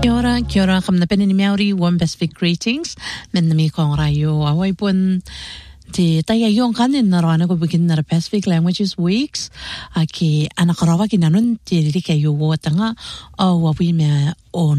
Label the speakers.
Speaker 1: Kia ora, kamna penini Maori, warm Pacific greetings. Men na mi kong rayo away pun te taya yung kanin na rana ko begin na Pacific Languages Weeks. Aki anakarawa kinanun te rika yo wata nga o wawi me on